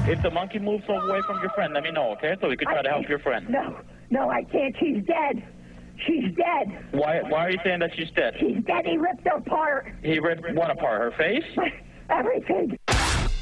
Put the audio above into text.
If the monkey moves away from your friend, let me know, okay? So we could try to help your friend. No, I can't. She's dead. She's dead. Why are you saying that she's dead? She's dead. He ripped her apart. He ripped what apart? Her face? Everything.